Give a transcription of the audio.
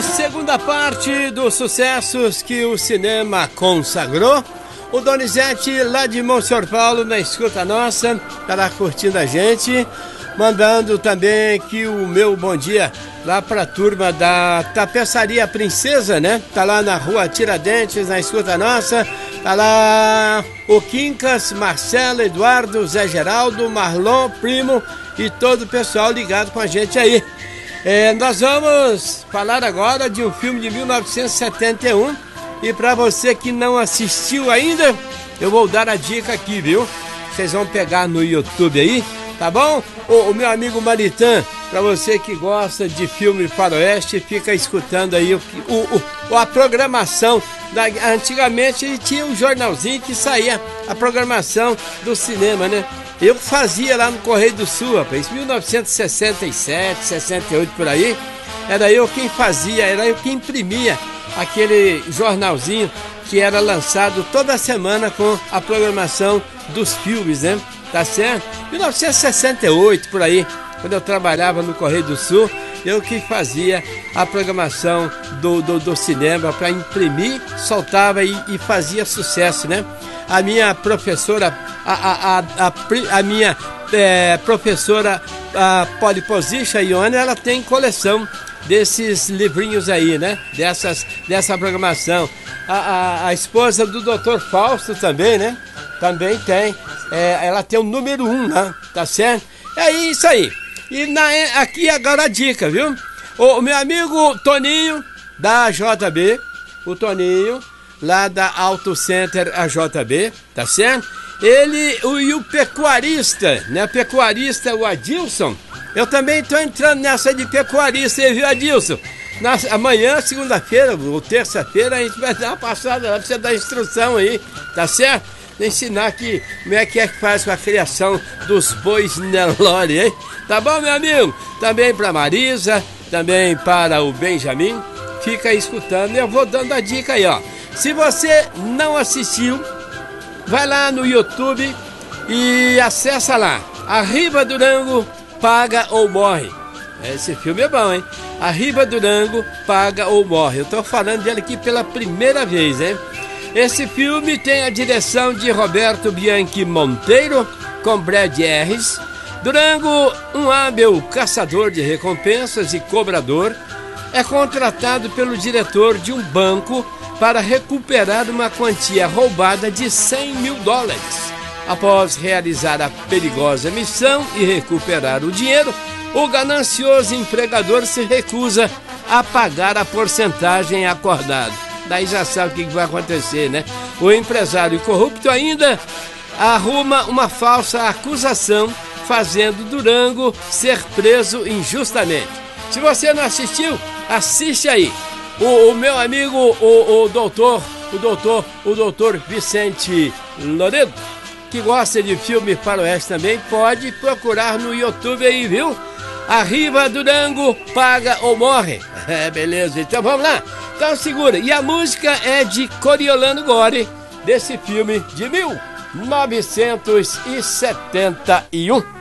A segunda parte dos sucessos que o cinema consagrou. O Donizete, lá de Monsenhor Paulo, na escuta nossa, tá lá curtindo a gente. Mandando também aqui o meu bom dia lá pra turma da Tapeçaria Princesa, né? Tá lá na rua Tiradentes, na escuta nossa. Tá lá o Quincas, Marcelo, Eduardo, Zé Geraldo, Marlon, Primo e todo o pessoal ligado com a gente aí. Nós vamos falar agora de um filme de 1971 e para você que não assistiu ainda, eu vou dar a dica aqui, viu? Vocês vão pegar no YouTube aí, tá bom? O meu amigo Maritã, para você que gosta de filme faroeste, fica escutando aí a programação. Antigamente tinha um jornalzinho que saía a programação do cinema, né? Eu fazia lá no Correio do Sul, rapaz, 1967, 68 por aí, era eu quem fazia, era eu quem imprimia aquele jornalzinho que era lançado toda semana com a programação dos filmes, né? Tá certo? 1968 por aí, quando eu trabalhava no Correio do Sul, eu que fazia a programação do cinema para imprimir, soltava e fazia sucesso, né? A minha professora, a minha professora Poliposicha Ione, ela tem coleção desses livrinhos aí, né? Dessa programação. A esposa do Dr. Fausto também, né? Também tem. Ela tem o número 1, né? Tá certo? É isso aí. E aqui agora a dica, viu? O meu amigo Toninho, da JB, o Toninho, lá da Auto Center AJB, tá certo? Ele e o pecuarista, né? Pecuarista, o Adilson. Eu também tô entrando nessa de pecuarista, viu, Adilson? Amanhã, segunda-feira ou terça-feira, a gente vai dar uma passada lá pra você dar instrução aí, tá certo? Ensinar como é que faz com a criação dos bois Nelore, hein? Tá bom, meu amigo? Também para Marisa, também para o Benjamin. Fica aí escutando, eu vou dando a dica aí, ó. Se você não assistiu, vai lá no YouTube e acessa lá. Arriba Durango, paga ou morre. Esse filme é bom, hein? Arriba Durango, paga ou morre. Eu tô falando dele aqui pela primeira vez, hein? Esse filme tem a direção de Roberto Bianchi Monteiro, com Brad Harris. Durango, um hábil caçador de recompensas e cobrador, é contratado pelo diretor de um banco para recuperar uma quantia roubada de $100 mil. Após realizar a perigosa missão e recuperar o dinheiro, o ganancioso empregador se recusa a pagar a porcentagem acordada. Daí já sabe o que vai acontecer, né? O empresário corrupto ainda arruma uma falsa acusação, fazendo Durango ser preso injustamente. Se você não assistiu, assiste aí. O meu amigo, o doutor Vicente Loredo, que gosta de filme faroeste também, pode procurar no YouTube aí, viu? Arriba Durango, paga ou morre. Beleza, então vamos lá. Então segura. E a música é de Coriolano Gore, desse filme de 1971.